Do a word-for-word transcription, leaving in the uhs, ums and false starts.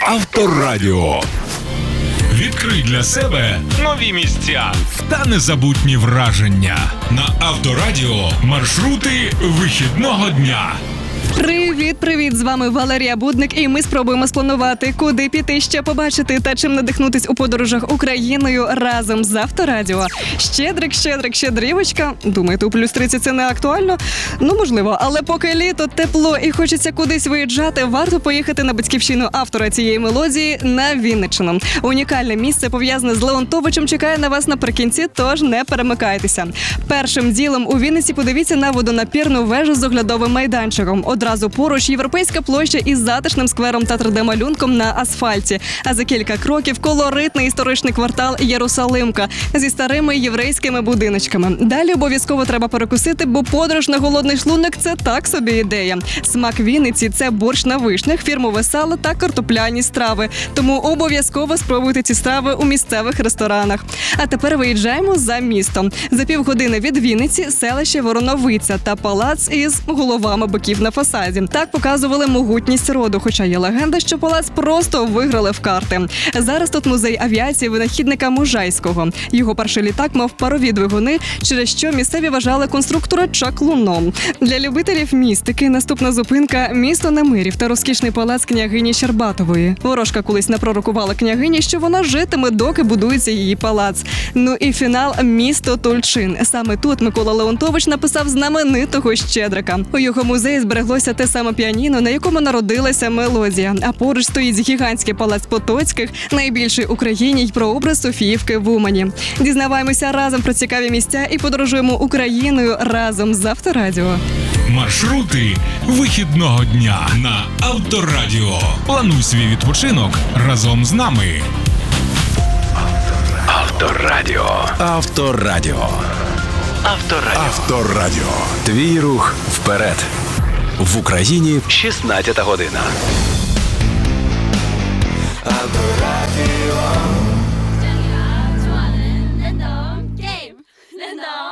Авторадіо. Відкрий для себе нові місця та незабутні враження. На Авторадіо маршрути вихідного дня. Привіт-привіт! З вами Валерія Будник, і ми спробуємо спланувати, куди піти, що побачити та чим надихнутись у подорожах Україною разом з Авторадіо. Щедрик, щедрик, щедрівочка. Думаєте, у плюс тридцять це не актуально? Ну, можливо, але поки літо, тепло і хочеться кудись виїжджати, варто поїхати на батьківщину автора цієї мелодії на Вінниччину. Унікальне місце, пов'язане з Леонтовичем, чекає на вас наприкінці, тож не перемикайтеся. Першим ділом у Вінниці подивіться на водонапірну вежу з оглядовим майданчиком. Одразу поруч європейська площа із затишним сквером та три де-малюнком на асфальті. А за кілька кроків колоритний історичний квартал Єрусалимка зі старими єврейськими будиночками. Далі обов'язково треба перекусити, бо подорож на голодний шлунок – це так собі ідея. Смак Вінниці – це борщ на вишнях, фірмове сало та картопляні страви. Тому обов'язково спробуйте ці страви у місцевих ресторанах. А тепер виїжджаємо за містом. За півгодини від Вінниці – селище Вороновиця та палац із головами биків на фасаді. Так показували могутність роду, хоча є легенда, що палац просто виграли в карти. Зараз тут музей авіації винахідника Можайського. Його перший літак мав парові двигуни, через що місцеві вважали конструктора чаклуном. Для любителів містики наступна зупинка – місто Немирів та розкішний палац княгині Щербатової. Ворожка колись напророкувала княгині, що вона житиме, доки будується її палац. Ну і фінал – місто Тульчин. Саме тут Микола Леонтович написав знаменитого Щедрика. У його музеї збереглося те саме піаніно, на якому народилася мелодія. А поруч стоїть гігантський палац Потоцьких, найбільший в Україні, й прообраз Софіївки в Умані. Дізнаваємося разом про цікаві місця і подорожуємо Україною разом з Авторадіо. Маршрути вихідного дня на Авторадіо. Плануй свій відпочинок разом з нами. Авторадіо. Авторадіо. Авторадіо. Авторадіо. Твій рух вперед. В Україні шістнадцята година.